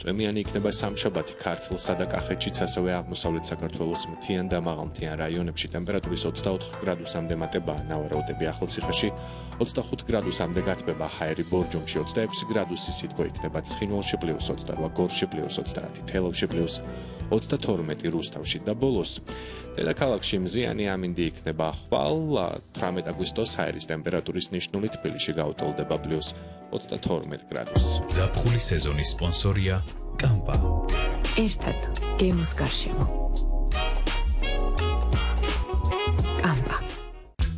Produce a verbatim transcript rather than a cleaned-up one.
წვიმიანი იქნება სამშაბათი ქართლსა და კახეთშიც, ასევე აღმოსავლეთ საქართველოს მთიან და მაღალმთიან რაიონებში ტემპერატურის ოცდაოთხ გრადუსამდე მატებაა, ნავარაუდები ახალციხეში ოცდახუთ გრადუსამდე გათბება, ჰაერი ბორჯომში ოცდაექვსი გრადუსი სითბო იქნება, ცხინვალში პლუს ოცდარვა, გორში პლუს ოცდაათი, თელავში პლუს ოცდათორმეტი, რუსთავში და ბოლოს დედაქალაქში მზიანი ამინდი იქნება, ხვალ თვრამეტ აგვისტოს ჰაერის ტემპერატურის ნიშნული თბილისში გაუტოლდება პლუს ოცდათორმეტ გრადუსს. ზაფხულის სეზონის სპონსორია კამპა. ერთად გემოს გარშემო.